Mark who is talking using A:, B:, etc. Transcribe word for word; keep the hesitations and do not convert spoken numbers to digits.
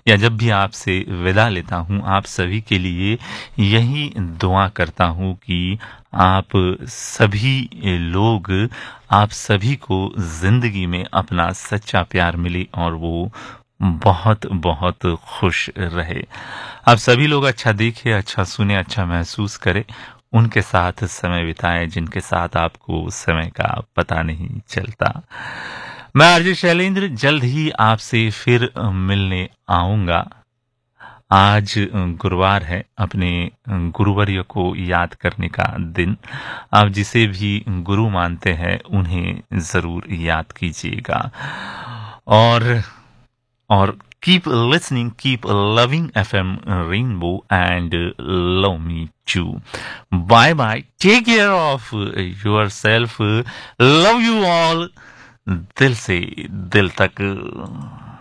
A: या जब भी आपसे विदा लेता हूँ, आप सभी के लिए यही दुआ करता हूँ कि आप सभी लोग, आप सभी को ज़िंदगी में अपना सच्चा प्यार मिले और वो बहुत बहुत खुश रहे। आप सभी लोग अच्छा देखें, अच्छा सुने, अच्छा महसूस करें, उनके साथ समय बिताएं जिनके साथ आपको समय का पता नहीं चलता। मैं आरजे शैलेंद्र जल्द ही आपसे फिर अ, मिलने आऊंगा। आज अ, गुरुवार है, अपने अ, गुरुवर्य को याद करने का दिन। आप जिसे भी गुरु मानते हैं उन्हें ज़रूर याद कीजिएगा। और और keep listening, keep loving F M Rainbow and uh, love me too. Bye bye. Take care of uh, yourself. Love you all. दिल से दिल तक।